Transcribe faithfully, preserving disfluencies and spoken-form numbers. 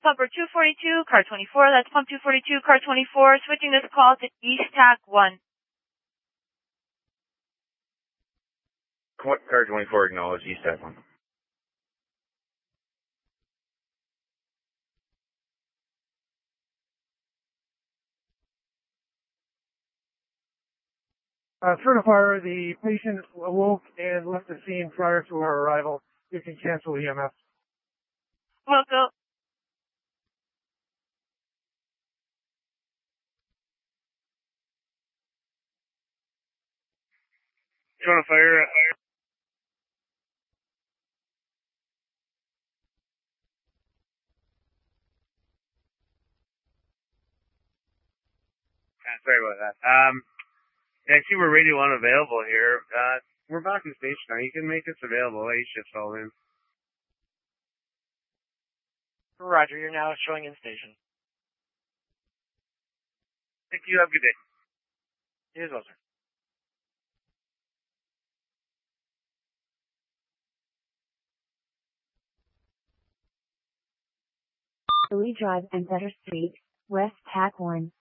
Pumper two forty-two, car twenty-four, that's pump two forty-two, car twenty-four, switching this call to East Tac one. Car twenty-four, acknowledge East Tac one. Uh, certifier, the patient awoke and left the scene prior to our arrival. You can cancel E M S. Well, go. Certifier, sorry about that. Um, yeah, I see we're radio unavailable here. Uh, we're back in station now. You can make us available. A shift's all in. Roger, you're now showing in station. Thank you. Have a good day. You as well, sir. Lee Drive and Better Street, West Tac one.